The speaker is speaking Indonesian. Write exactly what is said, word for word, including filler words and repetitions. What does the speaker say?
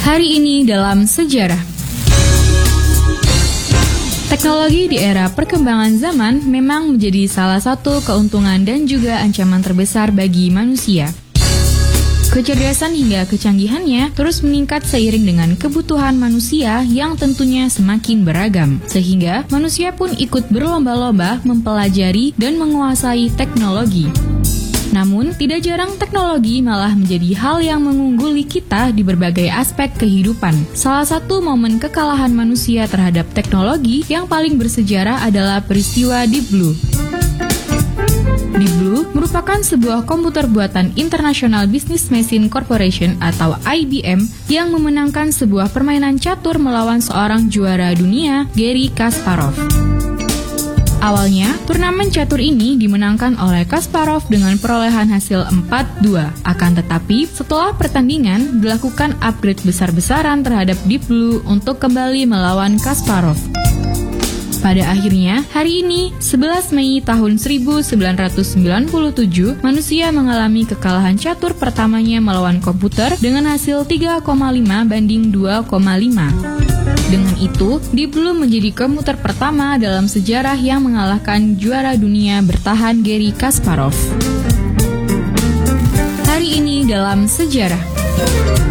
Hari ini dalam sejarah. Teknologi di era perkembangan zaman memang menjadi salah satu keuntungan dan juga ancaman terbesar bagi manusia. Kecerdasan hingga kecanggihannya terus meningkat seiring dengan kebutuhan manusia yang tentunya semakin beragam, sehingga manusia pun ikut berlomba-lomba mempelajari dan menguasai teknologi. Namun, tidak jarang teknologi malah menjadi hal yang mengungguli kita di berbagai aspek kehidupan. Salah satu momen kekalahan manusia terhadap teknologi yang paling bersejarah adalah peristiwa Deep Blue. Deep Blue merupakan sebuah komputer buatan International Business Machine Corporation atau I B M yang memenangkan sebuah permainan catur melawan seorang juara dunia, Garry Kasparov. Awalnya, turnamen catur ini dimenangkan oleh Kasparov dengan perolehan hasil empat dua. Akan tetapi, setelah pertandingan, dilakukan upgrade besar-besaran terhadap Deep Blue untuk kembali melawan Kasparov. Pada akhirnya, hari ini, sebelas Mei tahun seribu sembilan ratus sembilan puluh tujuh, manusia mengalami kekalahan catur pertamanya melawan komputer dengan hasil tiga koma lima banding dua koma lima. Dengan itu, Deep Blue menjadi komputer pertama dalam sejarah yang mengalahkan juara dunia bertahan Garry Kasparov. Hari ini dalam sejarah.